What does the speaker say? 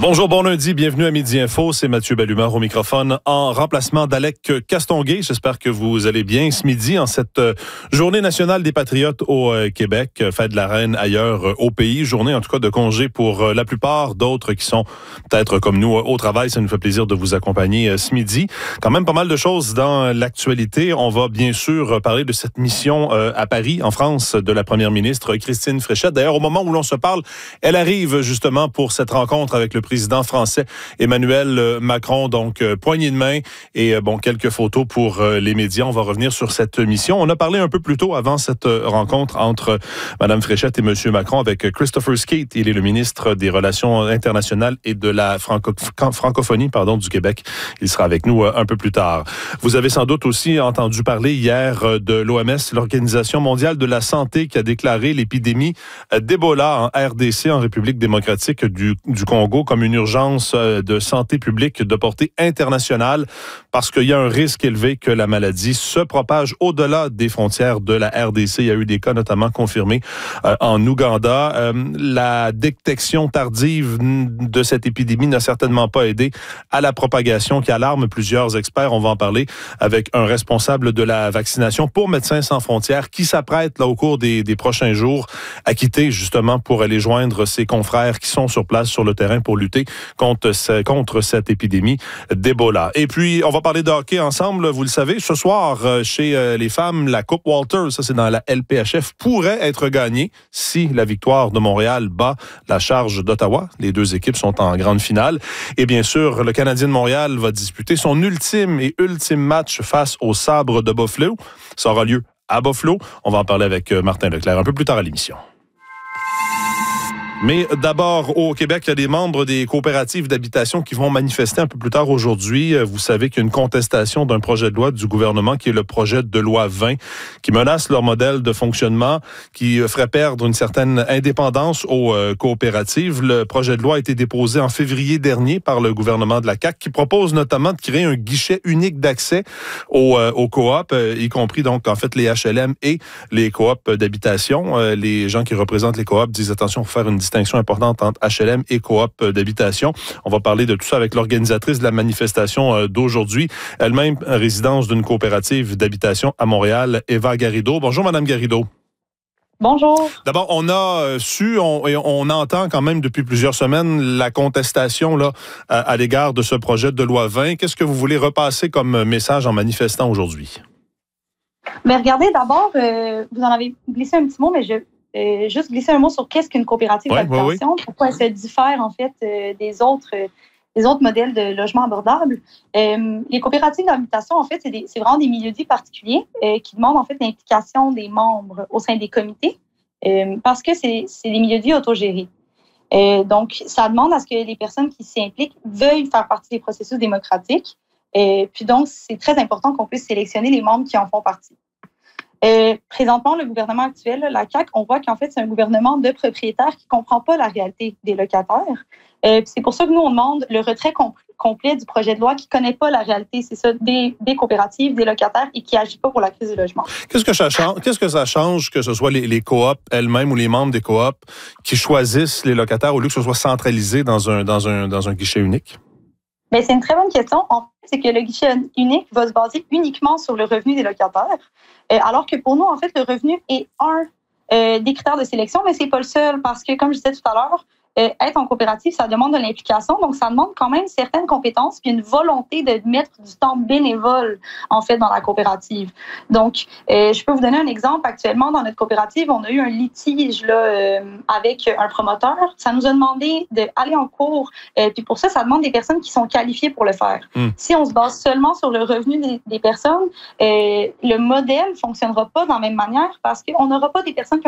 Bonjour, bon lundi, bienvenue à Midi Info, c'est Mathieu Bellumeur au microphone en remplacement d'Alec Castonguay. J'espère que vous allez bien ce midi en cette journée nationale des patriotes au Québec, fête de la reine ailleurs au pays, journée en tout cas de congé pour la plupart, d'autres qui sont peut-être comme nous au travail. Ça nous fait plaisir de vous accompagner ce midi. Quand même pas mal de choses dans l'actualité. On va bien sûr parler de cette mission à Paris, en France, de la première ministre Christine Fréchette. D'ailleurs, au moment où l'on se parle, elle arrive justement pour cette rencontre avec le président français Emmanuel Macron, donc poignée de main et quelques photos pour les médias. On va revenir sur cette mission. On a parlé un peu plus tôt avant cette rencontre entre Mme Fréchette et M. Macron avec Christopher Skate. Il est le ministre des Relations internationales et de la francophonie du Québec. Il sera avec nous un peu plus tard. Vous avez sans doute aussi entendu parler hier de l'OMS, l'Organisation mondiale de la santé, qui a déclaré l'épidémie d'Ebola en RDC, en République démocratique du Congo, comme une urgence de santé publique de portée internationale parce qu'il y a un risque élevé que la maladie se propage au-delà des frontières de la RDC. Il y a eu des cas notamment confirmés en Ouganda. La détection tardive de cette épidémie n'a certainement pas aidé à la propagation qui alarme plusieurs experts. On va en parler avec un responsable de la vaccination pour Médecins sans frontières qui s'apprête là au cours des prochains jours à quitter justement pour aller joindre ses confrères qui sont sur place sur le terrain pour lutter contre cette épidémie d'Ebola. Et puis, on va parler de hockey ensemble. Vous le savez, ce soir, chez les femmes, la Coupe Walter, ça c'est dans la LPHF, pourrait être gagnée si la victoire de Montréal bat la charge d'Ottawa. Les deux équipes sont en grande finale. Et bien sûr, le Canadien de Montréal va disputer son ultime match face au Sabres de Buffalo. Ça aura lieu à Buffalo. On va en parler avec Martin Leclerc un peu plus tard à l'émission. Mais d'abord, au Québec, il y a des membres des coopératives d'habitation qui vont manifester un peu plus tard aujourd'hui. Vous savez qu'il y a une contestation d'un projet de loi du gouvernement qui est le projet de loi 20, qui menace leur modèle de fonctionnement, qui ferait perdre une certaine indépendance aux coopératives. Le projet de loi a été déposé en février dernier par le gouvernement de la CAQ, qui propose notamment de créer un guichet unique d'accès aux coops, y compris donc en fait les HLM et les coops d'habitation. Les gens qui représentent les coops disent attention, il faut faire une distinction importante entre HLM et coop d'habitation. On va parler de tout ça avec l'organisatrice de la manifestation d'aujourd'hui, elle-même résidence d'une coopérative d'habitation à Montréal, Eva Garrido. Bonjour, Madame Garrido. Bonjour. D'abord, on a on entend quand même depuis plusieurs semaines la contestation là à l'égard de ce projet de loi 20. Qu'est-ce que vous voulez repasser comme message en manifestant aujourd'hui? Mais regardez, d'abord, vous en avez glissé un petit mot, mais juste glisser un mot sur qu'est-ce qu'une coopérative d'habitation, pourquoi elle se diffère en fait des autres modèles de logement abordable. Les coopératives d'habitation, en fait, c'est vraiment des milieux de vie particuliers qui demandent en fait l'implication des membres au sein des comités parce que c'est des milieux de vie autogérés. Donc, ça demande à ce que les personnes qui s'y impliquent veuillent faire partie des processus démocratiques. Puis donc, c'est très important qu'on puisse sélectionner les membres qui en font partie. Présentement, le gouvernement actuel, la CAQ, on voit qu'en fait, c'est un gouvernement de propriétaires qui ne comprend pas la réalité des locataires. C'est pour ça que nous, on demande le retrait complet du projet de loi qui ne connaît pas la réalité, c'est ça, des coopératives, des locataires et qui n'agit pas pour la crise du logement. Qu'est-ce que ça change que ce soit les coops elles-mêmes ou les membres des coops qui choisissent les locataires au lieu que ce soit centralisé dans un guichet unique? Bien, c'est une très bonne question. En fait, c'est que le guichet unique va se baser uniquement sur le revenu des locataires, alors que pour nous, en fait, le revenu est un des critères de sélection, mais c'est pas le seul parce que, comme je disais tout à l'heure, être en coopérative, ça demande de l'implication, donc ça demande quand même certaines compétences puis une volonté de mettre du temps bénévole, en fait, dans la coopérative. Donc, je peux vous donner un exemple. Actuellement, dans notre coopérative, on a eu un litige là, avec un promoteur. Ça nous a demandé d'aller en cours, puis pour ça, ça demande des personnes qui sont qualifiées pour le faire. Si on se base seulement sur le revenu des personnes, le modèle ne fonctionnera pas de la même manière parce qu'on n'aura pas des personnes qui